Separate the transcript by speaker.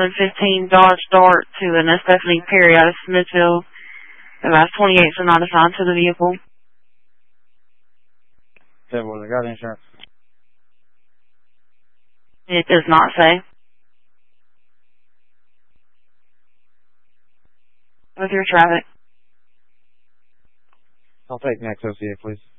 Speaker 1: 2015 Dodge Dart to an Stephanie Perry out of Smithville. The last 28s are not assigned to the vehicle.
Speaker 2: Okay, well, they got insurance.
Speaker 1: It does not say. With your traffic.
Speaker 2: I'll take next OCA, please.